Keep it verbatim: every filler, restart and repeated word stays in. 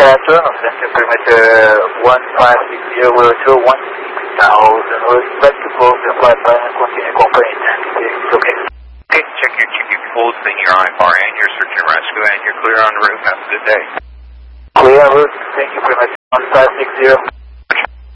afternoon, center perimeter one five six zero, we're two one six thousand. We'll expect to close the flight plan and continue conference ten. It's okay. Okay, check your Q Q codes in your I F R and your search and rescue, and you're clear on route. Have a good day. Clear on route. Thank you very much. one five six zero.